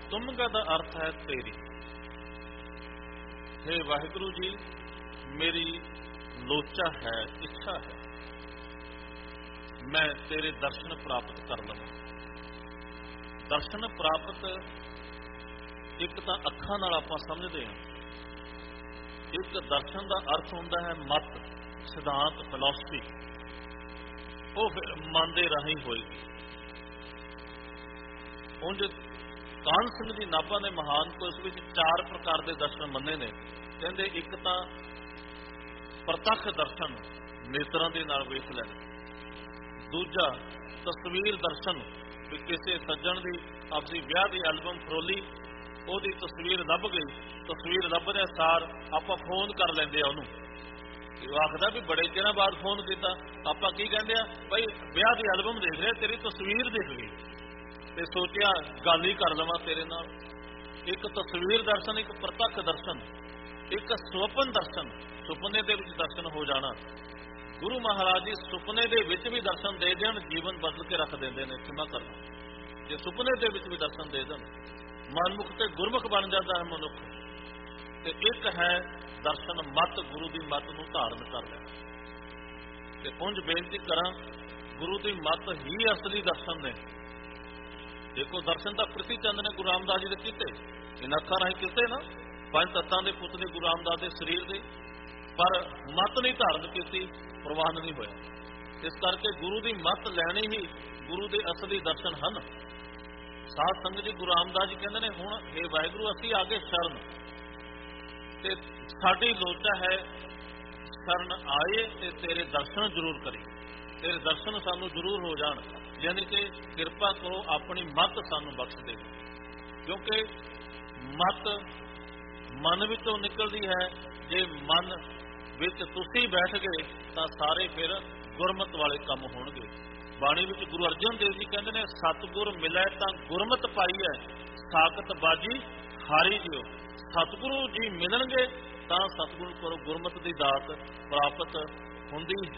ਤੁਮਗਾ ਦਾ ਅਰਥ ਹੈ ਤੇਰੀ। हे ਵਾਹਿਗੁਰੂ ਜੀ, ਮੇਰੀ ਲੋਚਾ ਹੈ, ਇੱਛਾ ਹੈ, ਮੈਂ ਤੇਰੇ ਦਰਸ਼ਨ ਪ੍ਰਾਪਤ ਕਰ ਲਵਾਂ। ਦਰਸ਼ਨ ਪ੍ਰਾਪਤ ਇੱਕ ਤਾਂ ਅੱਖਾਂ ਨਾਲ ਆਪਾਂ ਸਮਝਦੇ ਹਾਂ, ਇੱਕ ਦਰਸ਼ਨ ਦਾ ਅਰਥ ਹੁੰਦਾ ਹੈ ਮਤ, ਸਿਧਾਂਤ, ਫਿਲਾਸਫੀ। ਉਹ ਫਿਰ ਮਨ ਦੇ ਰਾਹੀਂ ਹੋਏਗੀ। ਉਂਝ ਕਾਹਨ ਸਿੰਘ ਜੀ ਨਾਭਾ ਨੇ ਮਹਾਨ ਕੋਸ਼ ਵਿੱਚ 4 ਪ੍ਰਕਾਰ ਦੇ ਦਰਸ਼ਨ ਮੰਨੇ ਨੇ। ਕਹਿੰਦੇ ਇੱਕ ਤਾਂ ਪ੍ਰਤੱਖ ਦਰਸ਼ਨ, ਨੇਤਰਾਂ ਦੇ ਨਾਲ ਵੇਖ ਲੈਣਾ। ਦੂਜਾ ਤਸਵੀਰ ਦਰਸ਼ਨ, ਵੀ ਕਿਸੇ ਸੱਜਣ ਦੀ ਆਪਣੀ ਵਿਆਹ ਦੀ ਐਲਬਮ ਫਰੋਲੀ, ਉਹਦੀ ਤਸਵੀਰ ਲੱਭ ਗਈ, ਤਸਵੀਰ ਲੱਭਦੇ ਸਾਰ ਆਪਾਂ ਫੋਨ ਕਰ ਲੈਂਦੇ ਆ ਉਹਨੂੰ। ਉਹ ਆਖਦਾ ਵੀ ਬੜੇ ਚਿਰਾਂ ਬਾਅਦ ਫੋਨ ਕੀਤਾ, ਆਪਾਂ ਕੀ ਕਹਿੰਦੇ ਆ, ਬਈ ਵਿਆਹ ਦੀ ਐਲਬਮ ਦੇਖ ਰਿਹਾ, ਤੇਰੀ ਤਸਵੀਰ ਦਿਖ ਗਈ ਤੇ ਸੋਚਿਆ ਗੱਲ ਹੀ ਕਰ ਲਵਾਂ ਤੇਰੇ ਨਾਲ। ਇੱਕ ਤਸਵੀਰ ਦਰਸ਼ਨ, ਇੱਕ ਪ੍ਰਤੱਖ ਦਰਸ਼ਨ, ਇੱਕ ਸੁਪਨ ਦਰਸ਼ਨ, ਸੁਪਨੇ ਦੇ ਵਿੱਚ ਦਰਸ਼ਨ ਹੋ ਜਾਣਾ। ਗੁਰੂ ਮਹਾਰਾਜ ਜੀ ਸੁਪਨੇ ਦੇ ਵਿੱਚ ਵੀ ਦਰਸ਼ਨ ਦੇ ਦੇਣ, ਜੀਵਨ ਬਦਲ ਕੇ ਰੱਖ ਦਿੰਦੇ ਨੇ। ਖਿਮਾ ਕਰਨਾ, ਜੇ ਸੁਪਨੇ ਦੇ ਵਿੱਚ ਵੀ ਦਰਸ਼ਨ ਦੇ ਦੇਣ, ਮਨਮੁਖ ਤੇ ਗੁਰਮੁਖ ਬਣ ਜਾਂਦਾ ਹੈ ਮਨੁੱਖ। ਤੇ ਇੱਕ ਹੈ ਦਰਸ਼ਨ ਮਤ, ਗੁਰੂ ਦੀ ਮਤ ਨੂੰ ਧਾਰਨ ਕਰ ਲੈਣਾ। ਤੇ ਉਂਝ ਬੇਨਤੀ ਕਰਾਂ, ਗੁਰੂ ਦੀ ਮਤ ਹੀ ਅਸਲੀ ਦਰਸ਼ਨ ਨੇ। ਦੇਖੋ ਦਰਸ਼ਨ ਤਾਂ ਪ੍ਰਿਥੀ ਚੰਦ ਨੇ ਗੁਰੂ ਰਾਮਦਾਸ ਜੀ ਦੇ ਕੀਤੇ, ਇਹਨਾਂ ਅੱਖਾਂ ਰਾਹੀਂ ਕੀਤੇ ਨਾ, 5 ਤੱਤਾਂ ਦੇ ਪੁੱਤ ਨੇ ਗੁਰੂ ਰਾਮਦਾਸ ਦੇ ਸਰੀਰ ਦੇ, ਪਰ ਮਤ ਨਹੀਂ ਧਾਰਨ ਕੀਤੀ, ਪ੍ਰਵਾਨ ਨਹੀਂ ਹੋਇਆ। ਇਸ ਕਰਕੇ ਗੁਰੂ ਦੀ ਮਤ ਲੈਣੀ ਹੀ ਗੁਰੂ ਦੇ ਅਸਲੀ ਦਰਸ਼ਨ ਹਨ। ਸਾਧ ਸੰਗਤ ਜੀ, ਗੁਰੂ ਰਾਮਦਾਸ ਜੀ ਕਹਿੰਦੇ ਨੇ, ਹੁਣ हे ਵਾਹਿਗੁਰੂ ਅਸੀਂ ਆ ਗਏ ਸ਼ਰਨ, ਤੇ ਸਾਡੀ ਲੋਚਾ ਹੈ ਸ਼ਰਨ ਆਏ ਤੇ ਤੇਰੇ ਦਰਸ਼ਨ ਜ਼ਰੂਰ ਕਰੀ, ਤੇਰੇ ਦਰਸ਼ਨ ਸਾਨੂੰ ਜ਼ਰੂਰ ਹੋ ਜਾਣ। ਯਾਨੀ ਕਿ ਕਿਰਪਾ ਕਰੋ, ਆਪਣੀ ਮਤ ਸਾਨੂੰ ਬਖਸ਼ ਦੇ, ਕਿਉਂਕਿ ਮਤ ਮਨ ਵਿੱਚੋਂ ਨਿਕਲਦੀ ਹੈ। ਜੇ ਮਨ ਵਿੱਚ ਤੁਸੀਂ ਬੈਠ ਗਏ ਤਾਂ ਸਾਰੇ ਫਿਰ ਗੁਰਮਤ ਵਾਲੇ ਕੰਮ ਹੋਣਗੇ। ਬਾਣੀ ਵਿੱਚ ਗੁਰੂ ਅਰਜਨ ਦੇਵ ਜੀ ਕਹਿੰਦੇ ਨੇ, ਸਤਿਗੁਰ ਮਿਲੇ ਤਾਂ ਗੁਰਮਤ ਪਾਈ ਹੈ, ਸਾਖਤ ਬਾਜੀ ਹਾਰੀ ਜਿਓ। ਸਤਿਗੁਰੂ ਜੀ ਮਿਲਣਗੇ ਤਾਂ ਸਤਿਗੁਰੂ ਕੋਲੋਂ ਗੁਰਮਤ ਦੀ ਦਾਤ ਪ੍ਰਾਪਤ ਹੁੰਦੀ